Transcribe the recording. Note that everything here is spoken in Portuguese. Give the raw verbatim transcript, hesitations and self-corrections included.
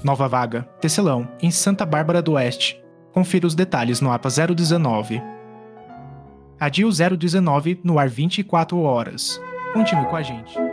Nova vaga, Tecelão, em Santa Bárbara do Oeste. Confira os detalhes no A P A zero dezenove. A D I U zero dezenove no ar vinte e quatro horas. Continue com a gente.